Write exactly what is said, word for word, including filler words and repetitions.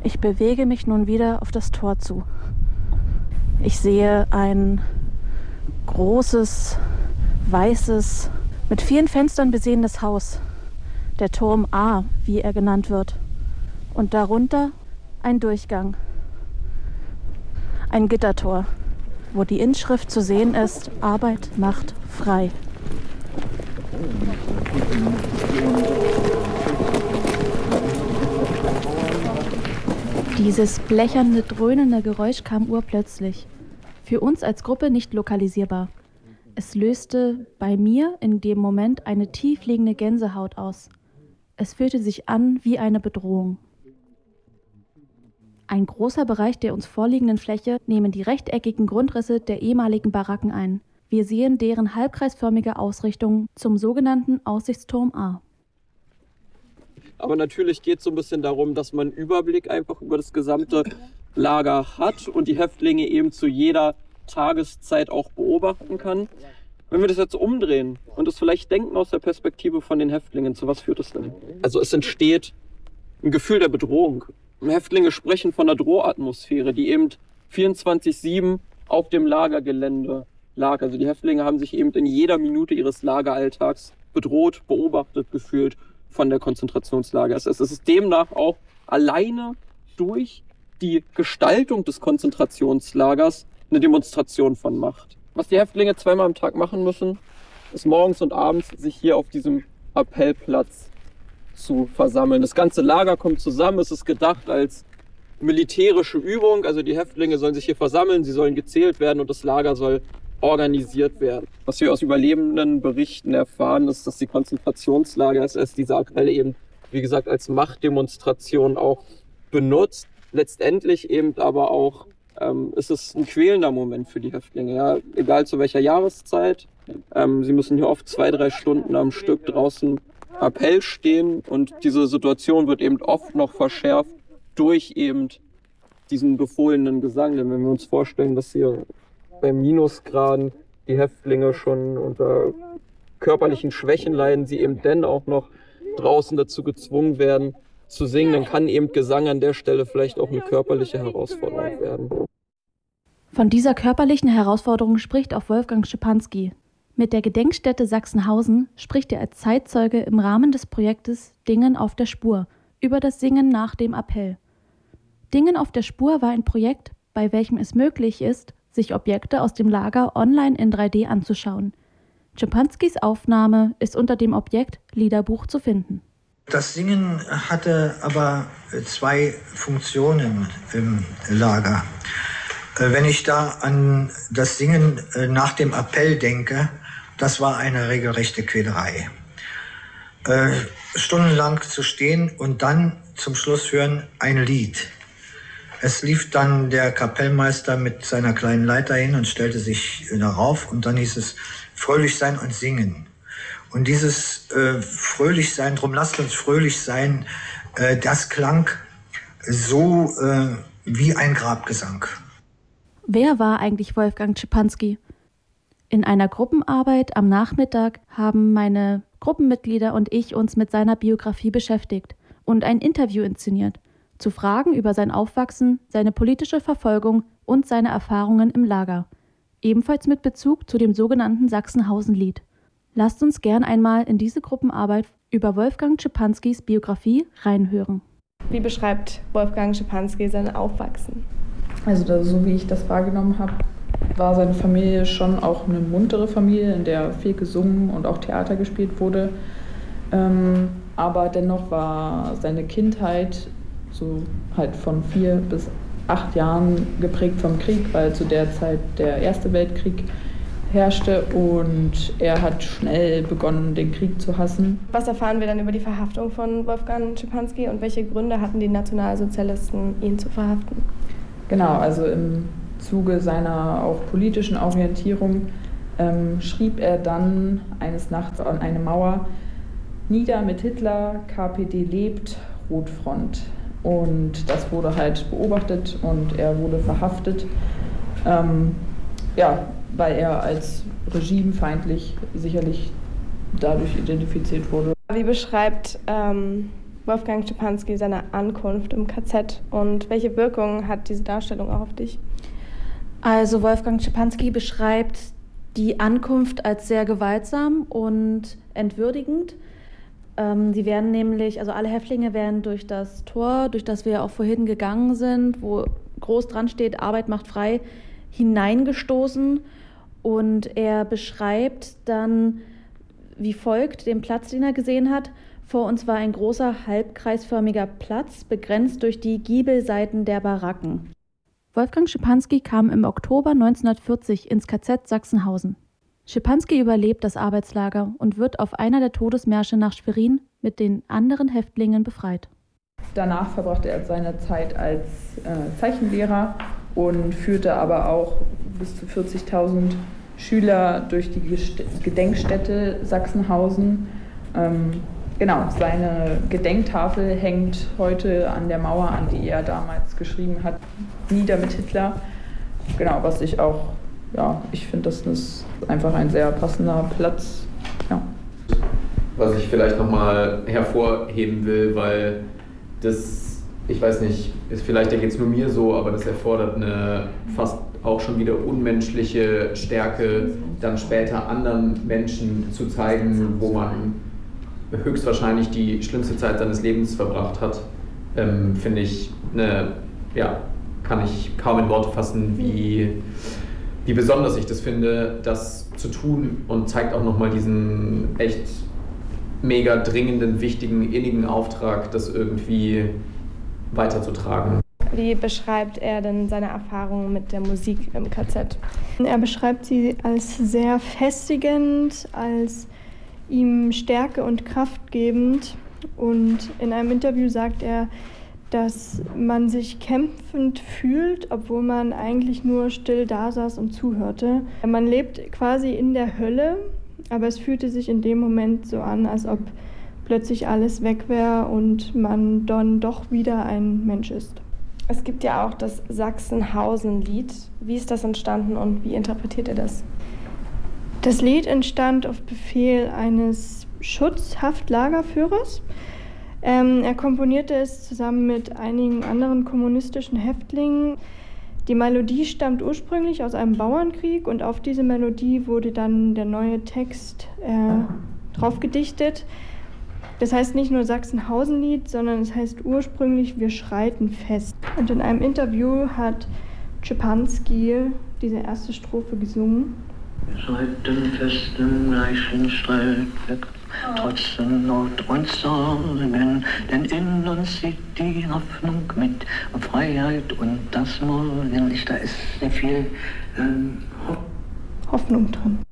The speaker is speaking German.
Ich bewege mich nun wieder auf das Tor zu. Ich sehe ein großes, weißes, mit vielen Fenstern besehenes Haus. Der Turm A, wie er genannt wird. Und darunter ein Durchgang. Ein Gittertor, wo die Inschrift zu sehen ist: Arbeit macht frei. Dieses blechernde, dröhnende Geräusch kam urplötzlich. Für uns als Gruppe nicht lokalisierbar. Es löste bei mir in dem Moment eine tiefliegende Gänsehaut aus. Es fühlte sich an wie eine Bedrohung. Ein großer Bereich der uns vorliegenden Fläche nehmen die rechteckigen Grundrisse der ehemaligen Baracken ein. Wir sehen deren halbkreisförmige Ausrichtung zum sogenannten Aussichtsturm A. Aber natürlich geht es so ein bisschen darum, dass man einen Überblick einfach über das gesamte Lager hat und die Häftlinge eben zu jeder Tageszeit auch beobachten kann. Wenn wir das jetzt umdrehen und es vielleicht denken aus der Perspektive von den Häftlingen, zu was führt es denn? Also es entsteht ein Gefühl der Bedrohung. Häftlinge sprechen von einer Drohatmosphäre, die eben vierundzwanzig sieben auf dem Lagergelände lag. Also die Häftlinge haben sich eben in jeder Minute ihres Lageralltags bedroht, beobachtet, gefühlt von der Konzentrationslager. Es ist demnach auch alleine durch die Gestaltung des Konzentrationslagers eine Demonstration von Macht. Was die Häftlinge zweimal am Tag machen müssen, ist morgens und abends sich hier auf diesem Appellplatz zu versammeln. Das ganze Lager kommt zusammen, es ist gedacht als militärische Übung. Also die Häftlinge sollen sich hier versammeln, sie sollen gezählt werden und das Lager soll organisiert werden. Was wir aus überlebenden Berichten erfahren, ist, dass die Konzentrationslager S S diese Appelle eben, wie gesagt, als Machtdemonstration auch benutzt. Letztendlich eben aber auch ähm, ist es ein quälender Moment für die Häftlinge, ja? Egal zu welcher Jahreszeit. Ähm, sie müssen hier oft zwei, drei Stunden am Stück draußen Appell stehen und diese Situation wird eben oft noch verschärft durch eben diesen befohlenen Gesang. Denn wenn wir uns vorstellen, dass hier bei Minusgraden die Häftlinge schon unter körperlichen Schwächen leiden, sie eben dann auch noch draußen dazu gezwungen werden zu singen, dann kann eben Gesang an der Stelle vielleicht auch eine körperliche Herausforderung werden. Von dieser körperlichen Herausforderung spricht auch Wolfgang Schipanski. Mit der Gedenkstätte Sachsenhausen spricht er als Zeitzeuge im Rahmen des Projektes Dingen auf der Spur über das Singen nach dem Appell. Dingen auf der Spur war ein Projekt, bei welchem es möglich ist, sich Objekte aus dem Lager online in drei D anzuschauen. Schipanskis Aufnahme ist unter dem Objekt Liederbuch zu finden. Das Singen hatte aber zwei Funktionen im Lager. Wenn ich da an das Singen nach dem Appell denke, das war eine regelrechte Quälerei. Stundenlang zu stehen und dann zum Schluss hören ein Lied. Es lief dann der Kapellmeister mit seiner kleinen Leiter hin und stellte sich darauf und dann hieß es fröhlich sein und singen. Und dieses äh, fröhlich sein, drum lasst uns fröhlich sein, äh, das klang so äh, wie ein Grabgesang. Wer war eigentlich Wolfgang Schipanski? In einer Gruppenarbeit am Nachmittag haben meine Gruppenmitglieder und ich uns mit seiner Biografie beschäftigt und ein Interview inszeniert, zu Fragen über sein Aufwachsen, seine politische Verfolgung und seine Erfahrungen im Lager, ebenfalls mit Bezug zu dem sogenannten Sachsenhausen-Lied. Lasst uns gern einmal in diese Gruppenarbeit über Wolfgang Schipanskis Biografie reinhören. Wie beschreibt Wolfgang Schipanski sein Aufwachsen? Also da, so wie ich das wahrgenommen habe, war seine Familie schon auch eine muntere Familie, in der viel gesungen und auch Theater gespielt wurde. Ähm, aber dennoch war seine Kindheit so halt von vier bis acht Jahren geprägt vom Krieg, weil zu der Zeit der Erste Weltkrieg herrschte und er hat schnell begonnen, den Krieg zu hassen. Was erfahren wir dann über die Verhaftung von Wolfgang Schipanski und welche Gründe hatten die Nationalsozialisten, ihn zu verhaften? Genau, also im Zuge seiner auch politischen Orientierung ähm, schrieb er dann eines Nachts an eine Mauer: Nieder mit Hitler, K P D lebt, Rotfront. Und das wurde halt beobachtet und er wurde verhaftet, ähm, ja, weil er als regimefeindlich sicherlich dadurch identifiziert wurde. Wie beschreibt ähm, Wolfgang Szczepanski seine Ankunft im K Z und welche Wirkung hat diese Darstellung auch auf dich? Also Wolfgang Szczepanski beschreibt die Ankunft als sehr gewaltsam und entwürdigend. Ähm, sie werden nämlich, also alle Häftlinge werden durch das Tor, durch das wir auch vorhin gegangen sind, wo groß dran steht, Arbeit macht frei, hineingestoßen. Und er beschreibt dann wie folgt den Platz, den er gesehen hat. Vor uns war ein großer halbkreisförmiger Platz, begrenzt durch die Giebelseiten der Baracken. Wolfgang Szczepanski kam im Oktober neunzehnhundertvierzig ins K Z Sachsenhausen. Szczepanski überlebt das Arbeitslager und wird auf einer der Todesmärsche nach Schwerin mit den anderen Häftlingen befreit. Danach verbrachte er seine Zeit als äh, Zeichenlehrer und führte aber auch bis zu vierzigtausend Schüler durch die Gedenkstätte Sachsenhausen. Ähm, genau, seine Gedenktafel hängt heute an der Mauer, an die er damals geschrieben hat, nieder mit Hitler. Genau, was ich auch, ja, ich finde, das ist einfach ein sehr passender Platz. Ja. Was ich vielleicht nochmal hervorheben will, weil das, ich weiß nicht, ist vielleicht geht es nur mir so, aber das erfordert eine fast auch schon wieder unmenschliche Stärke, dann später anderen Menschen zu zeigen, wo man höchstwahrscheinlich die schlimmste Zeit seines Lebens verbracht hat, ähm, finde ich, eine, ja, kann ich kaum in Worte fassen, wie, wie besonders ich das finde, das zu tun, und zeigt auch nochmal diesen echt mega dringenden, wichtigen, innigen Auftrag, das irgendwie weiterzutragen. Wie beschreibt er denn seine Erfahrungen mit der Musik im K Z? Er beschreibt sie als sehr festigend, als ihm Stärke und Kraft gebend. Und in einem Interview sagt er, dass man sich kämpfend fühlt, obwohl man eigentlich nur still da saß und zuhörte. Man lebt quasi in der Hölle, aber es fühlte sich in dem Moment so an, als ob plötzlich alles weg wäre und man dann doch wieder ein Mensch ist. Es gibt ja auch das Sachsenhausen-Lied. Wie ist das entstanden und wie interpretiert er das? Das Lied entstand auf Befehl eines Schutzhaftlagerführers. Ähm, er komponierte es zusammen mit einigen anderen kommunistischen Häftlingen. Die Melodie stammt ursprünglich aus einem Bauernkrieg und auf diese Melodie wurde dann der neue Text äh, drauf gedichtet. Das heißt nicht nur Sachsenhausen-Lied, sondern es heißt ursprünglich Wir schreiten fest. Und in einem Interview hat Szczepanski diese erste Strophe gesungen. Wir schreiten fest im gleichen Streitwerk, trotz Not und Sorgen, denn in uns sieht die Hoffnung mit auf Freiheit und das Morgenlicht. Da ist sehr viel ähm, Hoffnung drin.